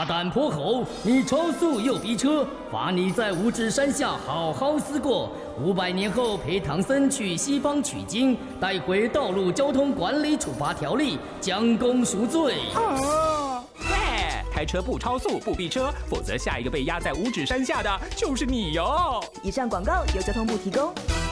大胆泼猴，你超速又逼车，罚你在五指山下好好思过。500年后陪唐僧去西方取经，带回道路交通管理处罚条例，将功赎罪。 开车不超速不逼车，否则下一个被压在五指山下的就是你哟。 以上广告由交通部提供。